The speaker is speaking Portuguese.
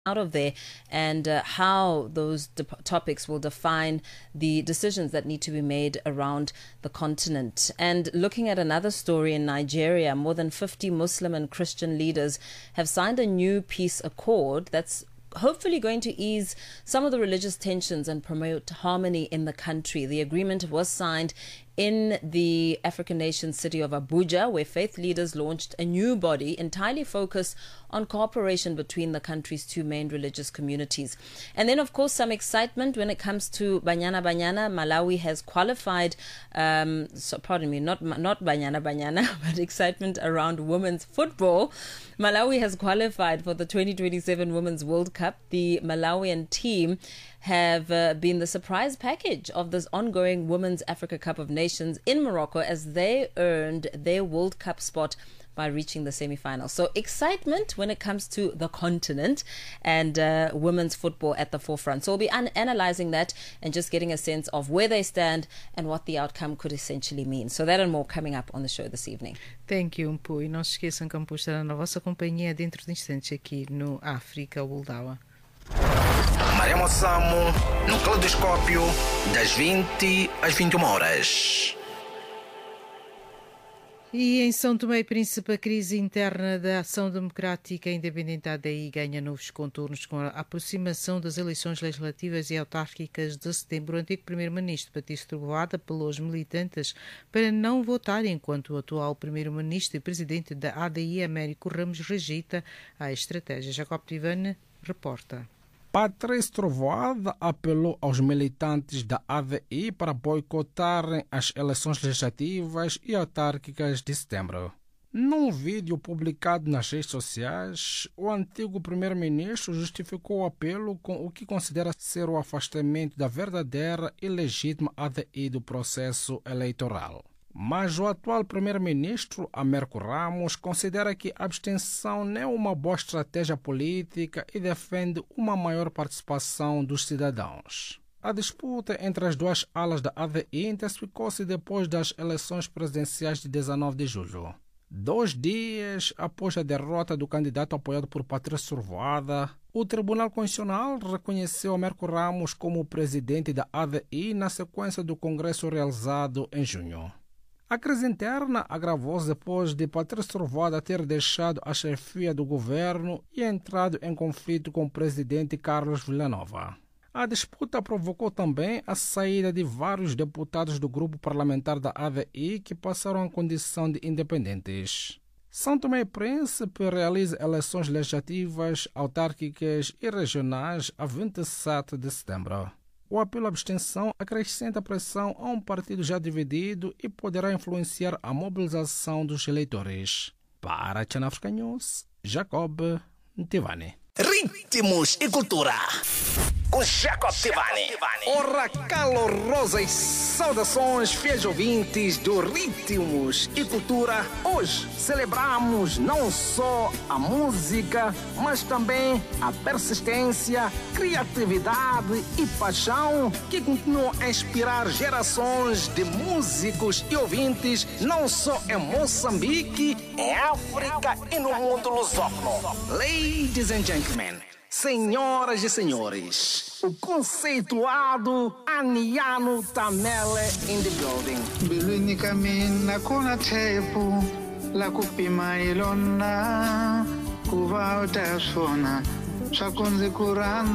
out of there, and how those topics will define the decisions that need to be made around the continent. And looking at another story in Nigeria, more than 50 Muslim and Christian leaders have signed a new peace accord that's hopefully going to ease some of the religious tensions and promote harmony in the country. The agreement was signed in the African nation city of Abuja, where faith leaders launched a new body entirely focused on cooperation between the country's two main religious communities. And then, of course, some excitement when it comes to Banyana Banyana. Malawi has qualified, not Banyana Banyana, but excitement around women's football. Malawi has qualified for the 2027 Women's World Cup. The Malawian team have been the surprise package of this ongoing Women's Africa Cup of Nations in Morocco, as they earned their World Cup spot by reaching the semi-finals. So excitement when it comes to the continent and women's football at the forefront. So we'll be analyzing that and just getting a sense of where they stand and what the outcome could essentially mean. So that and more coming up on the show this evening. Thank you, Mpu. E não se esqueçam que Mpu estará na vossa companhia dentro de instantes aqui no África World Hour. Maremo Samo, no Caleidoscópio, das 20 às 21 horas. E em São Tomé e Príncipe, a crise interna da Ação Democrática Independente ADI ganha novos contornos com a aproximação das eleições legislativas e autárquicas de setembro. O antigo primeiro-ministro Patrício Trovoada apelou aos militantes para não votarem, enquanto o atual primeiro-ministro e presidente da ADI, Américo Ramos, rejeita a estratégia. Jacob Tivane reporta. Patrício Trovoada apelou aos militantes da ADI para boicotarem as eleições legislativas e autárquicas de setembro. Num vídeo publicado nas redes sociais, o antigo primeiro-ministro justificou o apelo com o que considera ser o afastamento da verdadeira e legítima ADI do processo eleitoral. Mas o atual primeiro-ministro, Américo Ramos, considera que a abstenção não é uma boa estratégia política e defende uma maior participação dos cidadãos. A disputa entre as duas alas da ADI intensificou-se depois das eleições presidenciais de 19 de julho. 2 dias após a derrota do candidato apoiado por Patrício Trovoada, o Tribunal Constitucional reconheceu Américo Ramos como presidente da ADI na sequência do congresso realizado em junho. A crise interna agravou-se depois de Patrício Trovoada ter deixado a chefia do governo e entrado em conflito com o presidente Carlos Villanova. A disputa provocou também a saída de vários deputados do grupo parlamentar da ADI que passaram à condição de independentes. São Tomé e Príncipe realiza eleições legislativas, autárquicas e regionais a 27 de setembro. O apelo à abstenção acrescenta a pressão a um partido já dividido e poderá influenciar a mobilização dos eleitores. Para a Channel Africa News, Jacob Tivane. Ritmos e cultura com Jacob Tivane. Ora, calorosas saudações, fiéis ouvintes do Ritmos e Cultura. Hoje celebramos não só a música, mas também a persistência, criatividade e paixão que continuam a inspirar gerações de músicos e ouvintes, não só em Moçambique, em África e no mundo lusófono. Ladies and gentlemen, senhoras e senhores, o conceituado Aniano Tamele in the building. Bilwini kamina kuna tepu la kupima ilona kuva utasona shakunzi kurana.